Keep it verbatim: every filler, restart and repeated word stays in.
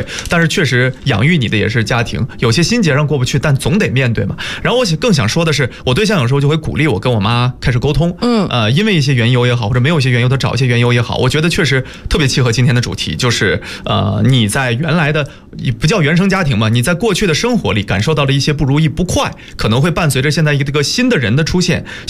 会，但是确实养育你的也是家庭，有些心结上过不去，但总得面对嘛。然后我更想说的是，我对象有时候就会鼓励我跟我妈开始沟通，嗯，呃，因为一些缘由也好，或者没有一些缘由，他找一些缘由也好，我觉得确实特别契合今天的主题，就是呃，你在原来的不叫原生家庭嘛，你在过去的生活里感受到了一些不如意不快，可能会伴随着现在一个新的人的出现，